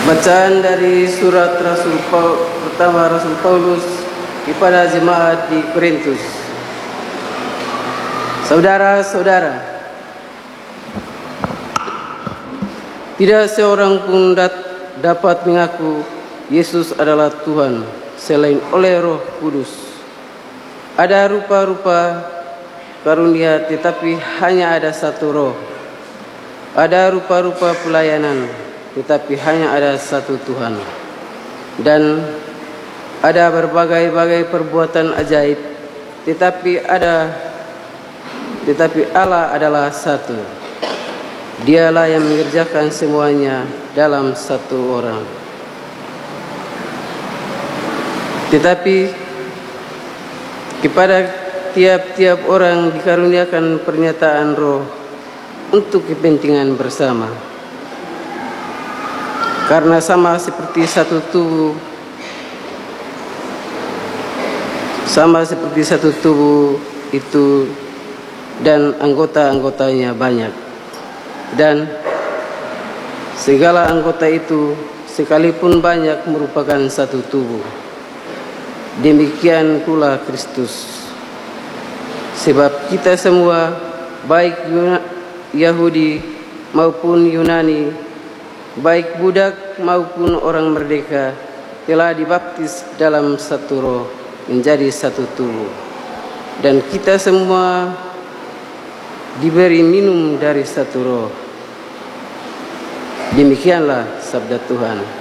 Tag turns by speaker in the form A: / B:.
A: Bacaan dari surat pertama Rasul Paulus kepada jemaat di Korintus. Saudara-saudara, tidak seorang pun dapat mengaku Yesus adalah Tuhan selain oleh Roh Kudus. Ada rupa-rupa karunia, tetapi hanya ada satu Roh. Ada rupa-rupa pelayanan, tetapi hanya ada satu Tuhan. Dan ada berbagai-bagai perbuatan ajaib, tetapi Allah adalah satu. Dialah yang mengerjakan semuanya dalam satu orang. Tetapi kepada tiap-tiap orang dikaruniakan pernyataan Roh untuk kepentingan bersama. Karena sama seperti satu tubuh itu, dan anggota-anggotanya banyak. Dan segala anggota itu sekalipun banyak merupakan satu tubuh. Demikian pula Kristus. Sebab kita semua, baik Yahudi maupun Yunani, baik budak maupun orang merdeka, telah dibaptis dalam satu Roh menjadi satu tubuh. Dan kita semua diberi minum dari satu Roh. Demikianlah sabda Tuhan.